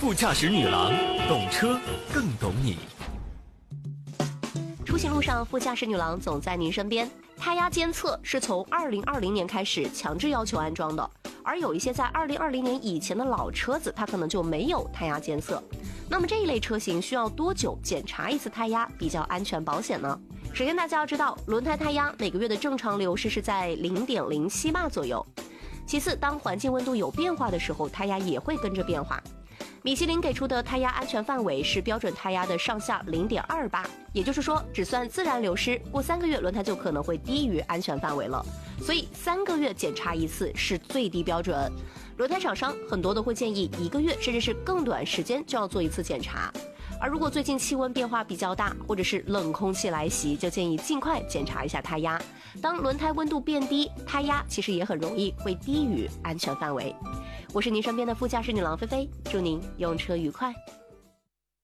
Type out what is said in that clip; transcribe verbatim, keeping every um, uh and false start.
副驾驶女郎，懂车更懂你。 出行路上，副驾驶女郎总在您身边。胎压监测是从二零二零年开始强制要求安装的，而有一些在二零二零年以前的老车子，它可能就没有胎压监测。那么这一类车型需要多久检查一次胎压比较安全保险呢？首先大家要知道，轮胎胎压每个月的正常流失是在 零点零七 巴左右。其次，当环境温度有变化的时候，胎压也会跟着变化。米其林给出的胎压安全范围是标准胎压的上下 零点二八，也就是说只算自然流失，过三个月轮胎就可能会低于安全范围了。所以三个月检查一次是最低标准。轮胎厂商很多都会建议一个月甚至是更短时间就要做一次检查。而如果最近气温变化比较大，或者是冷空气来袭，就建议尽快检查一下胎压。当轮胎温度变低，胎压其实也很容易会低于安全范围。我是您身边的副驾驶女郎菲菲，祝您用车愉快。